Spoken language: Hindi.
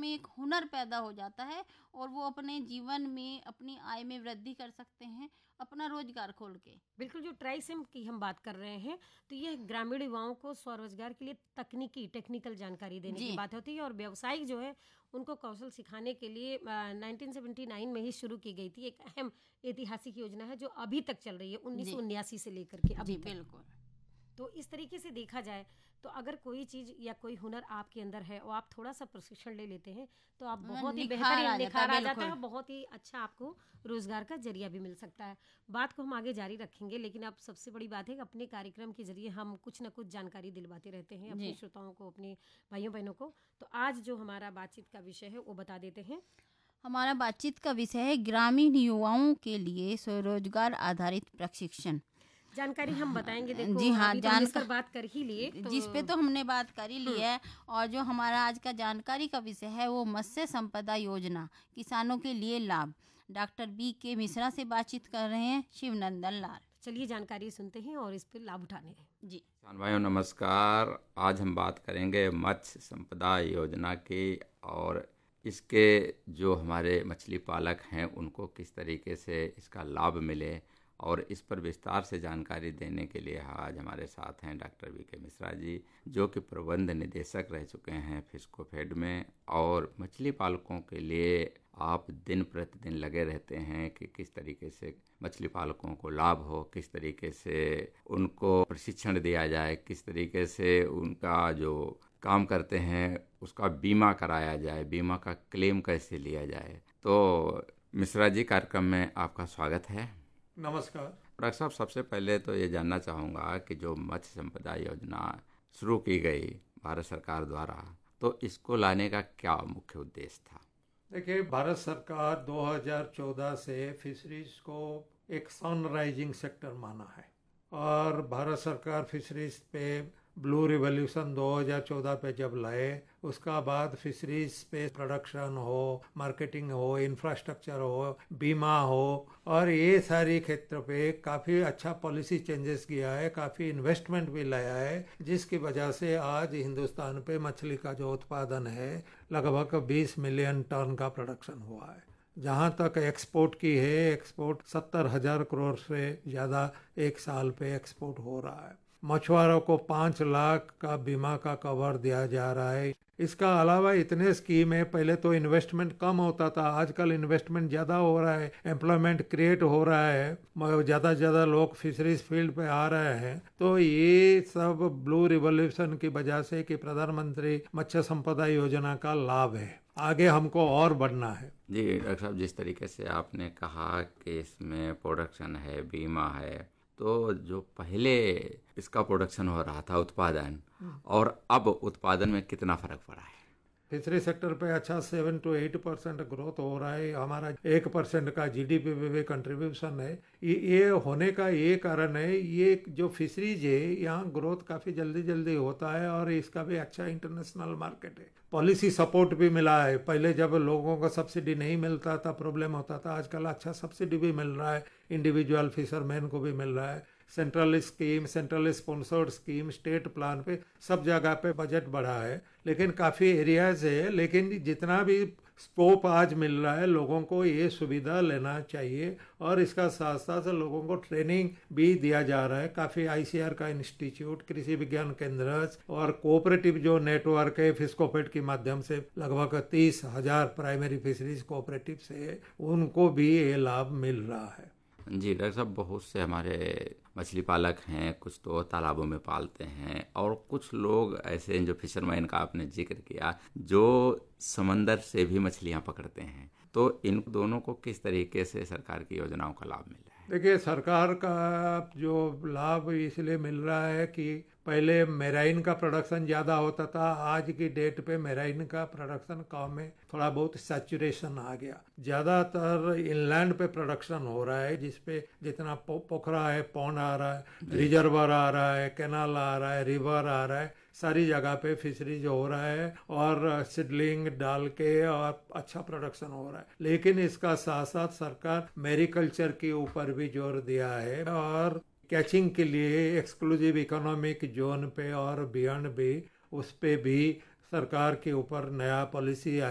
में एक हुनर पैदा हो जाता है और वो अपने जीवन में अपनी आय में वृद्धि कर सकते हैं, अपना रोजगार खोल के। बिल्कुल, जो ट्राइसिम की हम बात कर रहे हैं, तो यह ग्रामीण युवाओं को स्वरोजगार के लिए टेक्निकल जानकारी देने की जी, बात होती है और व्यावसायिक जो है, उनको कौशल सिखाने के लिए 1979 में ही शुरू की गई थी। एक अहम ऐतिहासिक योजना है, जो अभी तक चल रही है, जी, 1979 से लेकर के अभी जी, तक। बिल्कुल। तो इस तरीके से देखा जाए, तो अगर कोई चीज़ या कोई हुनर आपके अंदर है और आप थोड़ा-सा प्रशिक्षण ले लेते हैं, तो आप बहुत ही निखार बेहतरीन आ जाता है, निखार आ जाता है बिल्कुल। और बहुत ही अच्छा आपको रोज़गार का ज़रिया भी मिल सकता है। बात को हम आगे जारी रखेंगे, लेकिन अब सबसे बड़ी बात है कि अपने कार्यक्रम के ज़रिए हम कुछ न कुछ जानकारी दिलवाते रहते हैं अपने जी, श्रोताओं को, अपने भाइयों-बहनों को। तो आज जो हमारा बातचीत का विषय है, वो बता देते हैं। हमारा बातचीत का विषय है ग्रामीण युवाओं के लिए स्वरोजगार आधारित प्रशिक्षण। जानकारी हम बताएँगे, देखो जी हाँ, अभी तो हम इस पर बात कर ही लिए, तो जिस पे तो हमने बात कर ही ली हुँ। है। और जो हमारा आज का जानकारी का विषय है वो मत्स्य संपदा योजना, किसानों के लिए लाभ। डॉक्टर बी के मिश्रा से बातचीत कर रहे हैं शिवनंदन लाल। चलिए जानकारी सुनते हैं और इस पे लाभ उठाने हैं। जी, किसान भाइयों नमस्कार। आज हम बात करेंगे मत्स्य संपदा योजना की और इसके जो हमारे मछली पालक हैं उनको किस तरीके से इसका लाभ मिले, और इस पर विस्तार से जानकारी देने के लिए आज हमारे साथ हैं डॉक्टर वी के मिश्रा जी, जो कि प्रबंध निदेशक रह चुके हैं फिस्कोफेड में, और मछली पालकों के लिए आप दिन प्रतिदिन लगे रहते हैं कि किस तरीके से मछली पालकों को लाभ हो, किस तरीके से उनको प्रशिक्षण दिया जाए, किस तरीके से उनका जो काम करते हैं उसका बीमा कराया जाए, बीमा का क्लेम कैसे लिया जाए। तो मिश्रा जी, कार्यक्रम में आपका स्वागत है। नमस्कार। डॉक्टर साहब, सबसे पहले तो ये जानना चाहूँगा कि जो मत्स्य संपदा योजना शुरू की गई भारत सरकार द्वारा, तो इसको लाने का क्या मुख्य उद्देश्य था? देखिए, भारत सरकार 2014 से फिशरीज को एक सनराइजिंग सेक्टर माना है और भारत सरकार फिशरीज पे ब्लू रिवॉल्यूशन 2014 पे जब लाए, उसका बाद फिशरीज पे प्रोडक्शन हो, मार्केटिंग हो, इंफ्रास्ट्रक्चर हो, बीमा हो और ये सारी क्षेत्र पे काफ़ी अच्छा पॉलिसी चेंजेस किया है, काफ़ी इन्वेस्टमेंट भी लाया है, जिसकी वजह से आज हिंदुस्तान पे मछली का जो उत्पादन है लगभग 20 मिलियन टन का प्रोडक्शन हुआ है। जहाँ तक एक्सपोर्ट की है, एक्सपोर्ट 70,000 करोड़ से ज़्यादा एक साल पे एक्सपोर्ट हो रहा है। मछुआरों को 5 लाख का बीमा का कवर दिया जा रहा है। इसका अलावा इतने स्कीम है, पहले तो इन्वेस्टमेंट कम होता था, आजकल इन्वेस्टमेंट ज़्यादा हो रहा है, एम्प्लॉयमेंट क्रिएट हो रहा है, ज़्यादा से ज़्यादा लोग फिशरीज फील्ड पे आ रहे हैं। तो ये सब ब्लू रिवॉल्यूशन की वजह से कि प्रधानमंत्री मत्स्य संपदा योजना का लाभ है। आगे हमको और बढ़ना है। जी डॉक्टर साहब, जिस तरीके से आपने कहा कि इसमें प्रोडक्शन है, बीमा है, तो जो पहले इसका प्रोडक्शन हो रहा था, उत्पादन, और अब उत्पादन में कितना फर्क पड़ा है? फिशरी सेक्टर पे अच्छा 7 to 8% ग्रोथ हो रहा है। हमारा 1% का जीडीपी पे भी कंट्रीब्यूशन है। ये होने का ये कारण है, ये जो फिशरीज है यहाँ ग्रोथ काफ़ी जल्दी जल्दी होता है और इसका भी अच्छा इंटरनेशनल मार्केट है। पॉलिसी सपोर्ट भी मिला है। पहले जब लोगों को सब्सिडी नहीं मिलता था, प्रॉब्लम होता था, आजकल अच्छा सब्सिडी भी मिल रहा है, इंडिविजुअल फिशरमैन को भी मिल रहा है। Central scheme, central sponsored scheme, state plan पे सब जगह पे बजट बढ़ा है, लेकिन काफ़ी एरियाज है। लेकिन जितना भी स्कोप आज मिल रहा है, लोगों को ये सुविधा लेना चाहिए और इसका साथ साथ लोगों को ट्रेनिंग भी दिया जा रहा है। काफ़ी आईसीआर का इंस्टीट्यूट, कृषि विज्ञान केंद्र और कोऑपरेटिव जो नेटवर्क है फिस्कोफेड के माध्यम से लगभग 30,000 प्राइमरी फिशरीज कोऑपरेटिव से उनको भी ये लाभ मिल रहा है। जी डॉक्टर साहब, बहुत से हमारे मछली पालक हैं, कुछ तो तालाबों में पालते हैं और कुछ लोग ऐसे हैं जो फिशरमैन का आपने जिक्र किया, जो समंदर से भी मछलियां पकड़ते हैं। तो इन दोनों को किस तरीके से सरकार की योजनाओं का लाभ मिल रहा है? देखिए, सरकार का जो लाभ इसलिए मिल रहा है कि पहले मेराइन का प्रोडक्शन ज़्यादा होता था, आज की डेट पे मेराइन का प्रोडक्शन कम है, थोड़ा बहुत सैचुरेशन आ गया। ज़्यादातर इनलैंड पे प्रोडक्शन हो रहा है, जिसपे जितना पोखरा है, पौंड आ रहा है, रिजर्वर आ रहा है, कैनाल आ रहा है, रिवर आ रहा है, सारी जगह पे फिशरीज हो रहा है और सीडलिंग डाल के और अच्छा प्रोडक्शन हो रहा है। लेकिन इसका साथ साथ सरकार मैरीकल्चर के ऊपर भी जोर दिया है और कैचिंग के लिए एक्सक्लूसिव इकोनॉमिक जोन पे और बियॉन्ड भी, उस पे भी सरकार के ऊपर नया पॉलिसी